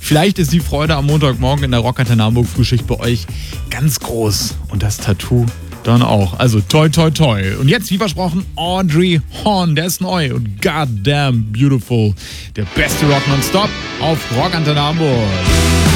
Vielleicht ist die Freude am Montagmorgen in der Rockantenne Hamburg Frühschicht bei euch ganz groß. Und das Tattoo dann auch. Also toi, toi, toi. Und jetzt, wie versprochen, Audrey Horn, der ist neu und goddamn beautiful. Der beste Rock nonstop auf Rockantenne Hamburg.